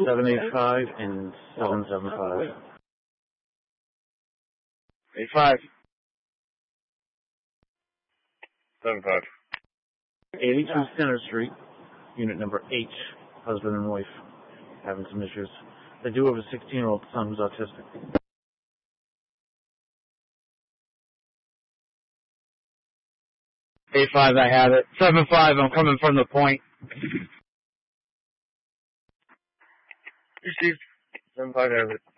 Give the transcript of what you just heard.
785 and 775. 85. 75. 82 Center Street, unit number H, husband and wife, having some issues. They do have a 16-year-old son who's autistic. 85, I have it. 75, I'm coming from the point. Received. 75, I have it.